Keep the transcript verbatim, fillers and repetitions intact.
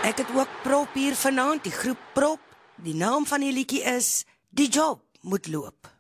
Ek het ook Prop hier vanaand, die groep Prop. Die naam van die liedjie is Die Job Moet Loop.